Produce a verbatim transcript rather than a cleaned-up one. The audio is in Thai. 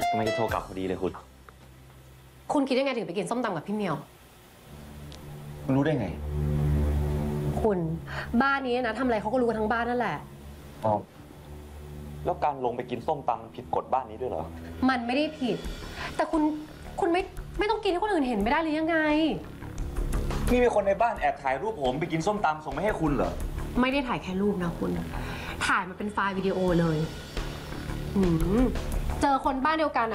ทำไมจะโทรกลับพอดีเลยคุณคุณคิดยังไงถึงไปกินส้มตำกับพี่เมียวคุณรู้ได้ไงคุณบ้านนี้นะทำอะไรเขาก็รู้กันทั้งบ้านนั่นแหละอ๋อ แล้วการลงไปกินส้มตำผิดกฎบ้านนี้ด้วยเหรอมันไม่ได้ผิด แต่คุณคุณไม่ไม่ต้องกินให้คนอื่นเห็นไม่ได้หรือยังไงนี่มีคนในบ้านแอบถ่ายรูปผมไปกินส้มตำส่งมาให้คุณเหรอไม่ได้ถ่ายแค่รูปนะคุณ ถ่ายมาเป็นไฟล์วิดีโอเลย อืมเจอคนบ้านเดียวกัน